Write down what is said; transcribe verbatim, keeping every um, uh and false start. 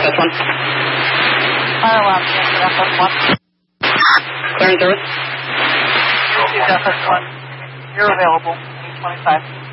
F S one. Fire alarm, answer F S one. Clearing service. F S one. You're available. eight twenty-five.